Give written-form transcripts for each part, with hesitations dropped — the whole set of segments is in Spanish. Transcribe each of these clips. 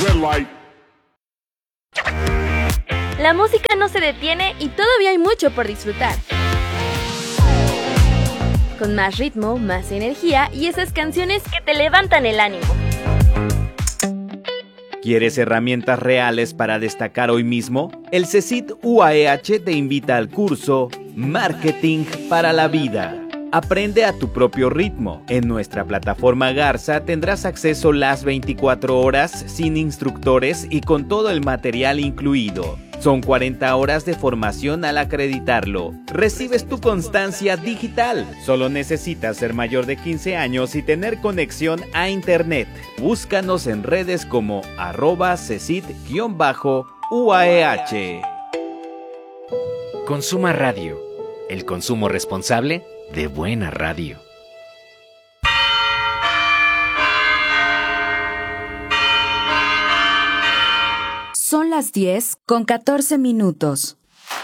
La música no se detiene y todavía hay mucho por disfrutar. Con más ritmo, más energía y esas canciones que te levantan el ánimo. ¿Quieres herramientas reales para destacar hoy mismo? El CECIT UAEH te invita al curso Marketing para la Vida. Aprende a tu propio ritmo. En nuestra plataforma Garza tendrás acceso las 24 horas sin instructores y con todo el material incluido. Son 40 horas de formación al acreditarlo. Recibes tu constancia digital. Solo necesitas ser mayor de 15 años y tener conexión a internet. Búscanos en redes como @CECIT_UAEH. Consuma Radio. El consumo responsable de buena radio. Son las 10:14.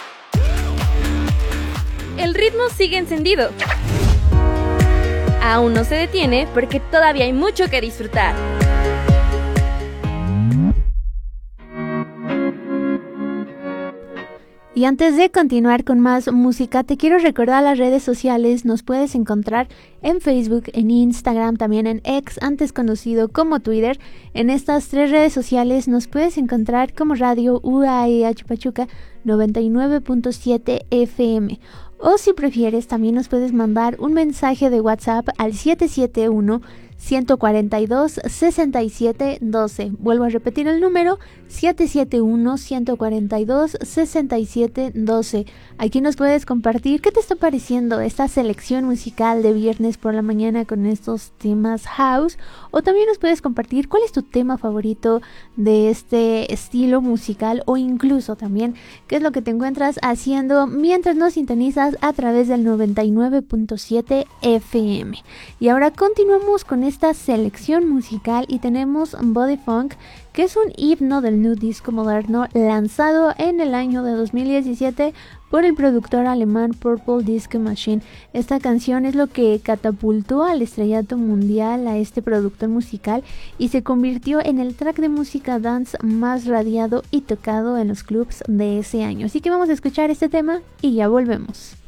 El ritmo sigue encendido. Aún no se detiene porque todavía hay mucho que disfrutar. Y antes de continuar con más música, te quiero recordar las redes sociales. Nos puedes encontrar en Facebook, en Instagram, también en X, antes conocido como Twitter. En estas 3 redes sociales nos puedes encontrar como Radio UAEH Pachuca 99.7 FM. O si prefieres, también nos puedes mandar un mensaje de WhatsApp al 771-142-6712. Vuelvo a repetir el número, 771-142-6712. Aquí nos puedes compartir qué te está pareciendo esta selección musical de viernes por la mañana con estos temas house. O también nos puedes compartir cuál es tu tema favorito de este estilo musical, o incluso también qué es lo que te encuentras haciendo mientras nos sintonizas a través del 99.7 FM. Y ahora continuamos con esta selección musical y tenemos Body Funk, que es un himno del nu disco moderno lanzado en el año de 2017 por el productor alemán Purple Disco Machine. Esta canción es lo que catapultó al estrellato mundial a este productor musical y se convirtió en el track de música dance más radiado y tocado en los clubs de ese año. Así que vamos a escuchar este tema y ya volvemos.